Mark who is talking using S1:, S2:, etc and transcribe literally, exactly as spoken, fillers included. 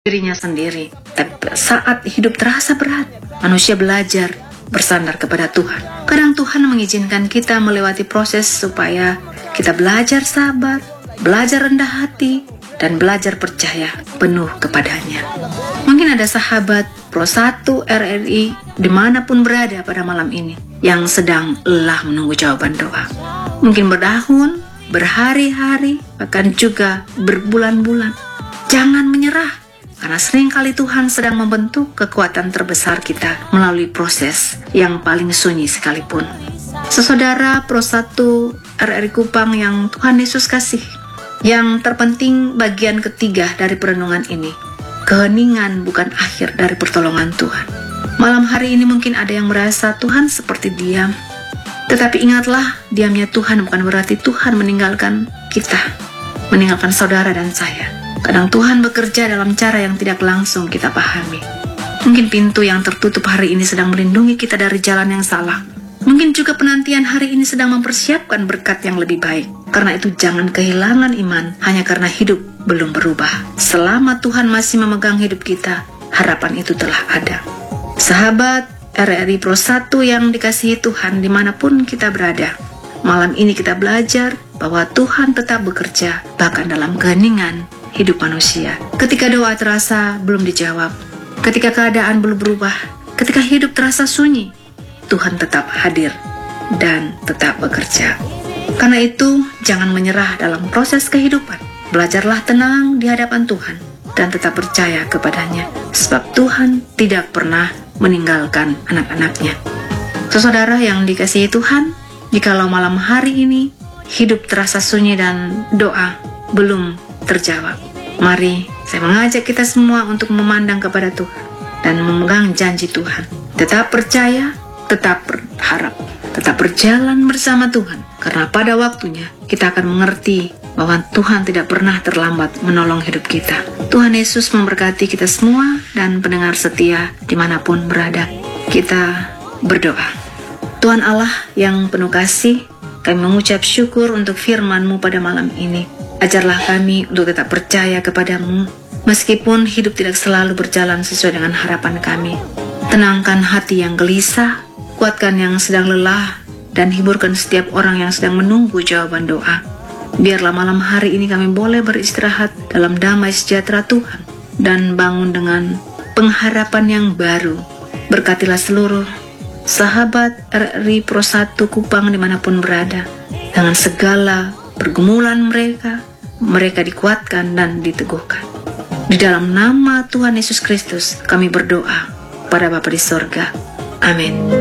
S1: dirinya sendiri. Tapi saat hidup terasa berat, manusia belajar bersandar kepada Tuhan. Kadang Tuhan mengizinkan kita melewati proses supaya kita belajar sabar, belajar rendah hati, dan belajar percaya penuh kepadanya. Mungkin ada sahabat Pro satu R R I dimanapun berada pada malam ini yang sedang lelah menunggu jawaban doa. Mungkin berdahun, berhari-hari, bahkan juga berbulan-bulan. Jangan menyerah, karena seringkali Tuhan sedang membentuk kekuatan terbesar kita melalui proses yang paling sunyi sekalipun. Saudara Pro satu R R I Kupang yang Tuhan Yesus kasih, yang terpenting bagian ketiga dari perenungan ini, keheningan bukan akhir dari pertolongan Tuhan. Malam hari ini mungkin ada yang merasa Tuhan seperti diam, tetapi ingatlah, diamnya Tuhan bukan berarti Tuhan meninggalkan kita, meninggalkan saudara dan saya. Kadang Tuhan bekerja dalam cara yang tidak langsung kita pahami. Mungkin pintu yang tertutup hari ini sedang melindungi kita dari jalan yang salah. Mungkin juga penantian hari ini sedang mempersiapkan berkat yang lebih baik. Karena itu jangan kehilangan iman hanya karena hidup belum berubah. Selama Tuhan masih memegang hidup kita, harapan itu telah ada. Sahabat R R I Pro satu yang dikasihi Tuhan dimanapun kita berada, malam ini kita belajar bahwa Tuhan tetap bekerja bahkan dalam keheningan hidup manusia. Ketika doa terasa belum dijawab, ketika keadaan belum berubah, ketika hidup terasa sunyi, Tuhan tetap hadir dan tetap bekerja. Karena itu, jangan menyerah dalam proses kehidupan. Belajarlah tenang di hadapan Tuhan dan tetap percaya kepadanya, sebab Tuhan tidak pernah meninggalkan anak-anaknya. Saudara yang dikasihi Tuhan, jikalau malam hari ini hidup terasa sunyi dan doa belum terjawab, mari saya mengajak kita semua untuk memandang kepada Tuhan dan memegang janji Tuhan. Tetap percaya, tetap berharap, tetap berjalan bersama Tuhan, karena pada waktunya kita akan mengerti bahwa Tuhan tidak pernah terlambat menolong hidup kita. Tuhan Yesus memberkati kita semua dan pendengar setia dimanapun berada. Kita berdoa. Tuhan Allah yang penuh kasih, kami mengucap syukur untuk firman-Mu pada malam ini. Ajarlah kami untuk tetap percaya kepadamu, meskipun hidup tidak selalu berjalan sesuai dengan harapan kami. Tenangkan hati yang gelisah, kuatkan yang sedang lelah, dan hiburkan setiap orang yang sedang menunggu jawaban doa. Biarlah malam hari ini kami boleh beristirahat dalam damai sejahtera Tuhan, dan bangun dengan pengharapan yang baru. Berkatilah seluruh sahabat R R I Pro satu Kupang dimanapun berada, dengan segala pergumulan mereka, mereka dikuatkan dan diteguhkan. Di dalam nama Tuhan Yesus Kristus kami berdoa pada Bapa di sorga. Amin.